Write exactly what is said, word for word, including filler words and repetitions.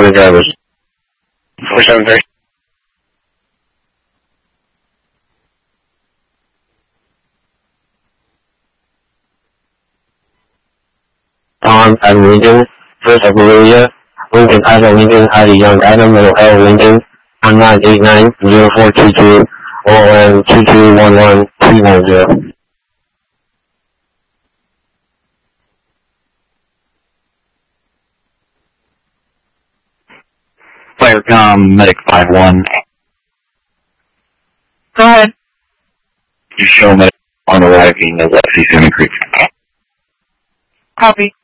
other drivers. four seven three. On at Lincoln, first of Maria, Lincoln Ida Lincoln Ida Young Adam Middle L Lincoln, one nine eight nine zero four two two, O N two two one one two one zero. Firecom Medic five one. Go ahead. You show Medic on arriving as F C Santa Cruz. Copy.